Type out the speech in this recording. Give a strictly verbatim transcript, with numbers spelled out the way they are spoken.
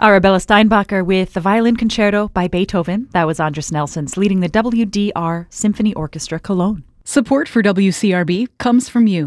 Arabella Steinbacher with the Violin Concerto by Beethoven. That was Andras Nelsons leading the W D R Symphony Orchestra Cologne. Support for W C R B comes from you.